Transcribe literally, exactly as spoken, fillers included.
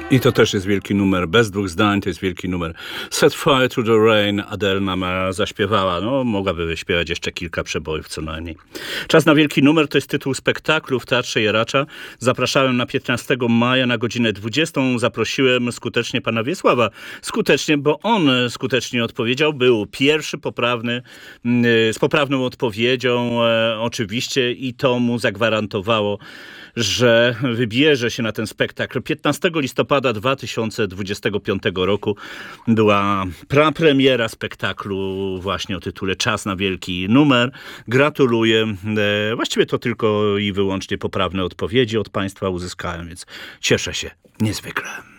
I to też jest wielki numer, bez dwóch zdań, to jest wielki numer. Set Fire to the Rain, Adele nam zaśpiewała, no mogłaby wyśpiewać jeszcze kilka przebojów co najmniej. Czas na wielki numer to jest tytuł spektaklu w Teatrze Jaracza. Zapraszałem na piętnastego maja na godzinę dwudziestą. Zaprosiłem skutecznie pana Wiesława. Skutecznie, bo on skutecznie odpowiedział. Był pierwszy poprawny, z poprawną odpowiedzią e, oczywiście i to mu zagwarantowało, że wybierze się na ten spektakl. piętnastego listopada dwa tysiące dwudziestego piątego roku była prapremiera spektaklu właśnie o tytule Czas na wielki numer. Gratuluję. E, właściwie to tylko i wyłącznie poprawne odpowiedzi od państwa uzyskałem, więc cieszę się niezwykle.